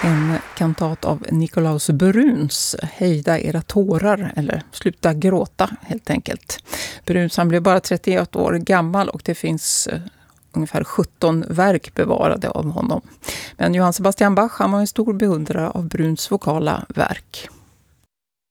En kantat av Nikolaus Bruhns, Hejda era tårar, eller Sluta gråta helt enkelt. Bruhns, han blev bara 31 år gammal och det finns ungefär 17 verk bevarade av honom. Men Johann Sebastian Bach, han var en stor beundrare av Bruhns vokala verk.